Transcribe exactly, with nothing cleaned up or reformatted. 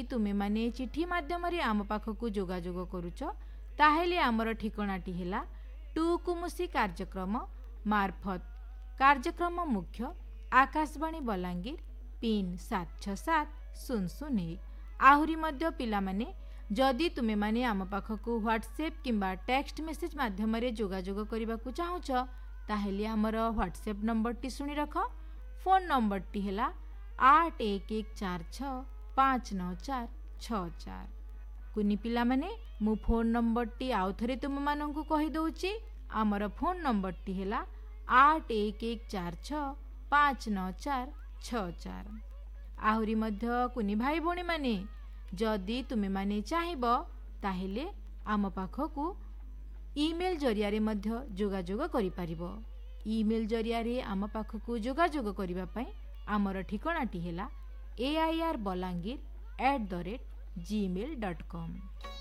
तुमे माने चिठी माध्यम आम पाखक जोगाजोग करुच ताहेले आमर ठिकनाटी है टुकुमुसी कार्यक्रम मार्फत कार्यक्रम मुख्य आकाशवाणी बलांगीर पिन सात छ सात शून्य शून्य एक। आहुरी मध्य पिला माने जदि तुमे माने आम पाखक व्हाट्सएप किंबा टेक्स्ट मेसेज माध्यम जोगाजोग करने को चाहूच ताहेले आमर व्हाट्सएप नंबर टी सुनी रख। फोन नंबर टी है आठ एक एक चार छ पाँच नौ चार छ चार। कुनी पिला माने मु फोन नंबर टी आउ थरे तुम मानंकु कहि दउची। आमर फोन नंबर टी है आठ एक एक चार छ पाँच नौ चार छ चार। आहुरी मध्य कुनी भाई भौणी माने जदि तुमे माने चाहिब ताहेले आम पाखकु ईमेल जरिया रे मध्य जोगाजोग करि परिबो। ईमेल जरिया रे आम पाखकु जोगाजोग करिबा पई आमर ठिकनाटी है ए I R Balangir at the rate Gmail dot com.